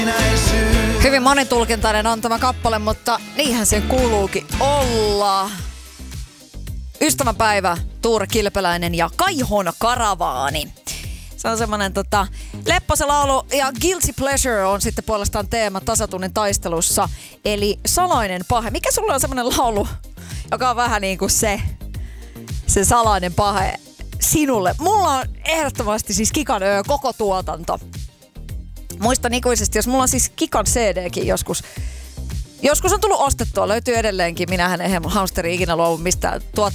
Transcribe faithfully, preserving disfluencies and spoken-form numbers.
Hyvin monitulkintainen on tämä kappale, mutta niinhän sen kuuluukin olla. Ystävänpäivä, Tuure Kilpeläinen ja Kaihon karavaani. Se on semmonen tota, lepposa laulu ja Guilty Pleasure on sitten puolestaan teema tasatunnin taistelussa. Eli salainen pahe. Mikä sulla on semmonen laulu, joka on vähän niin kuin se, se salainen pahe sinulle? Mulla on ehdottomasti siis Kikan öö, koko tuotanto. Muistan ikuisesti, jos mulla on siis Kikan C D:kin joskus. Joskus on tullut ostettua, löytyy edelleenkin. Minähän eihän hamsteri ikinä luovu mistään tuotteesta.